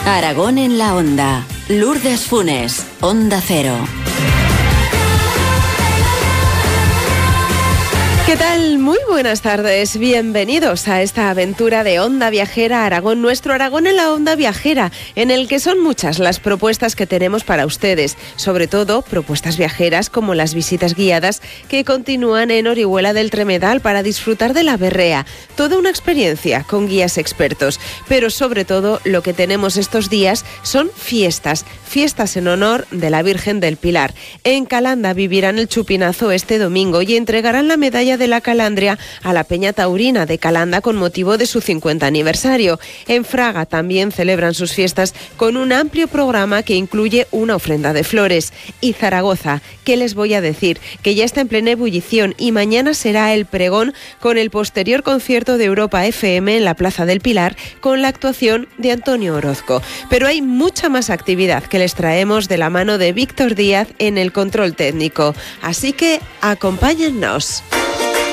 Aragón en la Onda. Lourdes Funes, Onda Cero. ¿Qué tal? Muy buenas tardes. Bienvenidos a esta aventura de Onda Viajera Aragón, nuestro Aragón en la Onda Viajera, en el que son muchas las propuestas que tenemos para ustedes, sobre todo propuestas viajeras como las visitas guiadas que continúan en Orihuela del Tremedal para disfrutar de la berrea. Toda una experiencia con guías expertos, pero sobre todo lo que tenemos estos días son fiestas en honor de la Virgen del Pilar. En Calanda vivirán el chupinazo este domingo y entregarán la medalla de la Calandria a la Peña Taurina de Calanda con motivo de su 50 aniversario. En Fraga también celebran sus fiestas con un amplio programa que incluye una ofrenda de flores. Y Zaragoza, ¿qué les voy a decir? Que ya está en plena ebullición y mañana será el pregón con el posterior concierto de Europa FM en la Plaza del Pilar con la actuación de Antonio Orozco. Pero hay mucha más actividad que les traemos de la mano de Víctor Díaz en el control técnico. Así que acompáñennos.